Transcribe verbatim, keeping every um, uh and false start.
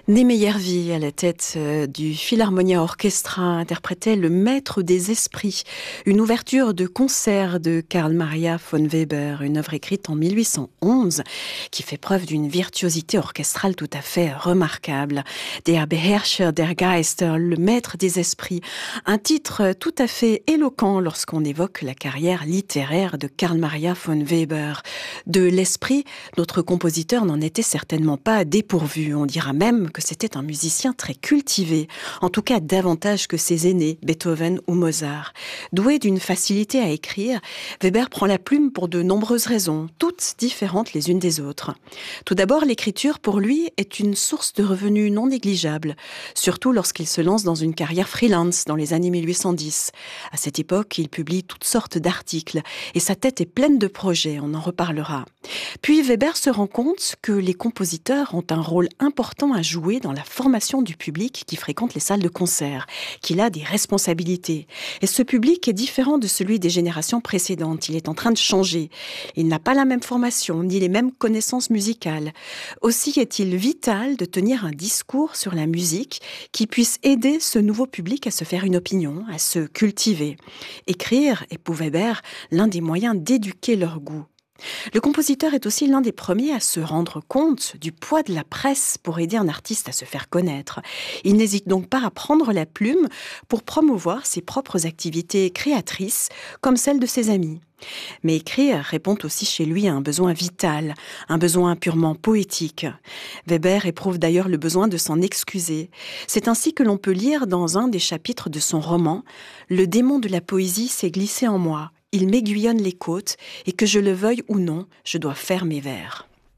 Né Meyervi, à la tête euh, du Philharmonia Orchestra, interprétait Le Maître des Esprits, une ouverture de concert de Carl Maria von Weber, une œuvre écrite en mille huit cent onze qui fait preuve d'une virtuosité orchestrale tout à fait remarquable. Der Beherrscher der Geister, Le Maître des Esprits, un titre tout à fait éloquent lorsqu'on évoque la carrière littéraire de Carl Maria von Weber. De l'esprit, notre compositeur n'en était certainement pas dépourvu. On dira même que c'était un musicien très cultivé, en tout cas davantage que ses aînés, Beethoven ou Mozart. Doué d'une facilité à écrire, Weber prend la plume pour de nombreuses raisons, toutes différentes les unes des autres. Tout d'abord, l'écriture pour lui est une source de revenus non négligeable, surtout lorsqu'il se lance dans une carrière freelance dans les années mille huit cent dix. À cette époque, il publie toutes sortes d'articles et sa tête est pleine de projets, on en reparlera. Puis Weber se rend compte que les compositeurs ont un rôle important à jouer dans la formation du public qui fréquente les salles de concert, qu'il a des responsabilités. Et ce public est différent de celui des générations précédentes. Il est en train de changer. Il n'a pas la même formation, ni les mêmes connaissances musicales. Aussi est-il vital de tenir un discours sur la musique qui puisse aider ce nouveau public à se faire une opinion, à se cultiver. Écrire est pour Weber l'un des moyens d'éduquer leur goût. Le compositeur est aussi l'un des premiers à se rendre compte du poids de la presse pour aider un artiste à se faire connaître. Il n'hésite donc pas à prendre la plume pour promouvoir ses propres activités créatrices comme celles de ses amis. Mais écrire répond aussi chez lui à un besoin vital, un besoin purement poétique. Weber éprouve d'ailleurs le besoin de s'en excuser. C'est ainsi que l'on peut lire dans un des chapitres de son roman « Le démon de la poésie s'est glissé en moi. Il m'aiguillonne les côtes et que je le veuille ou non, je dois faire mes vers. »